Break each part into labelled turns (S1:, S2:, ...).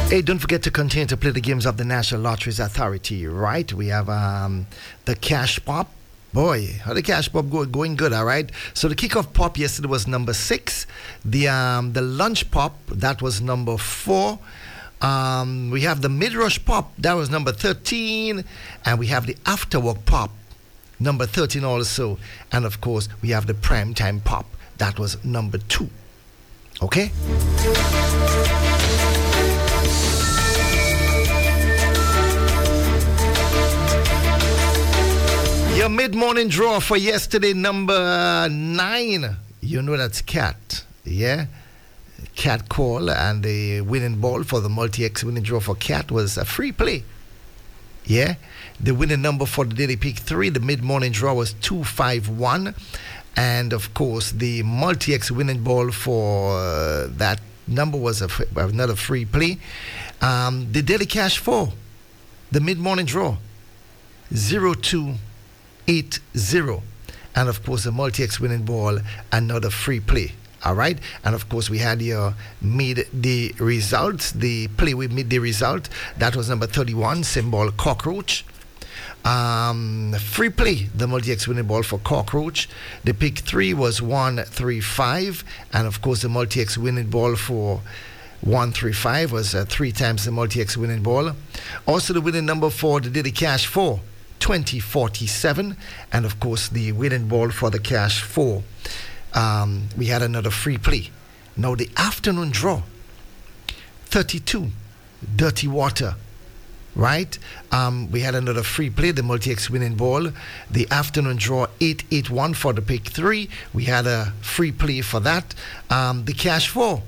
S1: Hey, don't forget to continue to play the games of the National Lotteries Authority, right? We have the Cash Pop. Boy, how the Cash Pop going good, all right? So the kickoff pop yesterday was number 6. The lunch pop, that was number 4. We have the mid-rush pop, that was number 13. And we have the after-work pop, number 13 also. And of course, we have the primetime pop, that was number 2. Okay? Your mid-morning draw for yesterday, number 9. You know that's Cat, yeah? Cat Call, and the winning ball for the multi-X winning draw for Cat was a free play, yeah? The winning number for the Daily Peak 3, the mid-morning draw was 251. And, of course, the multi-X winning ball for that number was another free play. The Daily Cash 4, the mid-morning draw, 0280. And of course the multi-X winning ball, another free play. All right, and of course we had your midday results. The play with midday result, that was number 31, symbol Cockroach. Free play, the multi-X winning ball for Cockroach. The pick 3 was 135, and of course the multi-X winning ball for 135 was 3 times the multi-X winning ball. Also the winning number for the Daily Cash 4, 2047, and of course the winning ball for the Cash 4. We had another free play. Now the afternoon draw, 32, Dirty Water, right? We had another free play, the multi-X winning ball. The afternoon draw, 881 for the pick 3. We had a free play for that. The Cash 4,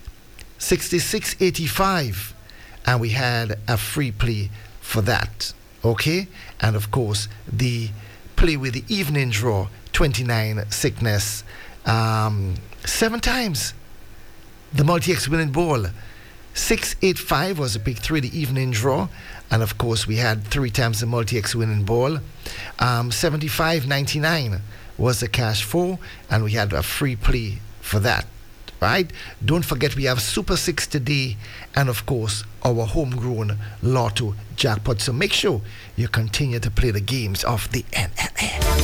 S1: 6685, and we had a free play for that. Okay, and of course the play with the evening draw, 29 Sickness, 7 times the multi-X winning ball. 685 was the pick 3, the evening draw, and of course we had 3 times the multi-X winning ball. 7599 was the Cash 4, and we had a free play for that. Right? Don't forget we have Super 6 today, and of course our homegrown Lotto jackpot. So make sure you continue to play the games of the NLL.